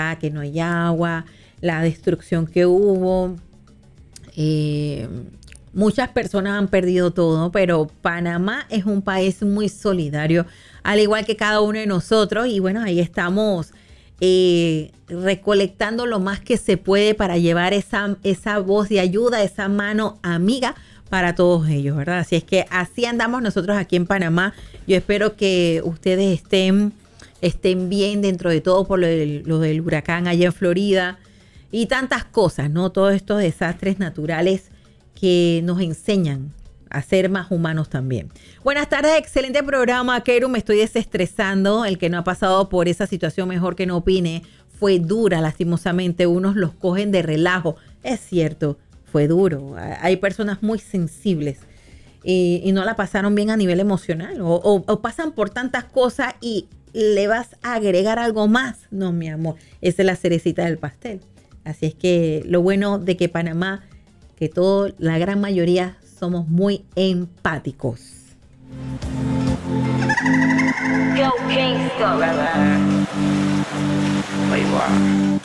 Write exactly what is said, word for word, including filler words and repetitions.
sequía, que no hay agua, la destrucción que hubo. Eh, muchas personas han perdido todo, pero Panamá es un país muy solidario, al igual que cada uno de nosotros. Y bueno, ahí estamos eh, recolectando lo más que se puede para llevar esa, esa voz de ayuda, esa mano amiga para todos ellos, ¿verdad? Así es que así andamos nosotros aquí en Panamá. Yo espero que ustedes estén, estén bien dentro de todo por lo del, lo del huracán allá en Florida y tantas cosas, ¿no? Todos estos desastres naturales que nos enseñan a ser más humanos también. Buenas tardes, excelente programa, Keru. Me estoy desestresando. El que no ha pasado por esa situación, mejor que no opine. Fue dura, lastimosamente. Unos los cogen de relajo. Es cierto. Fue duro. Hay personas muy sensibles y, y no la pasaron bien a nivel emocional o, o, o pasan por tantas cosas y le vas a agregar algo más. No, mi amor, esa es la cerecita del pastel. Así es que lo bueno de que Panamá, que todo, la gran mayoría somos muy empáticos. Go Kingston.